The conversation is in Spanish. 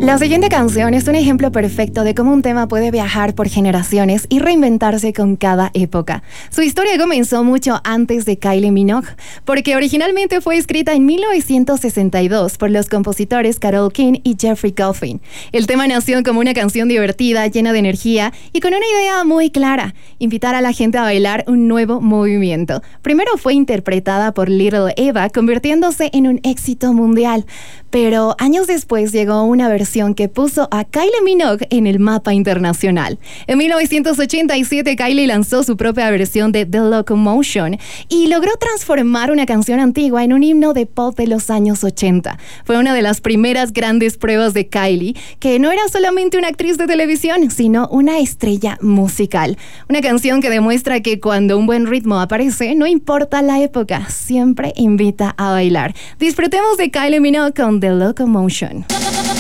La siguiente canción es un ejemplo perfecto de cómo un tema puede viajar por generaciones y reinventarse con cada época. Su historia comenzó mucho antes de Kylie Minogue, porque originalmente fue escrita en 1962 por los compositores Carole King y Jeffrey Coffin. El tema nació como una canción divertida, llena de energía y con una idea muy clara: invitar a la gente a bailar un nuevo movimiento. Primero fue interpretada por Little Eva, convirtiéndose en un éxito mundial, pero años después llegó una versión que puso a Kylie Minogue en el mapa internacional. En 1987, Kylie lanzó su propia versión de The Locomotion y logró transformar una canción antigua en un himno de pop de los años 80. Fue una de las primeras grandes pruebas de Kylie, que no era solamente una actriz de televisión, sino una estrella musical. Una canción que demuestra que cuando un buen ritmo aparece, no importa la época, siempre invita a bailar. Disfrutemos de Kylie Minogue con The Locomotion.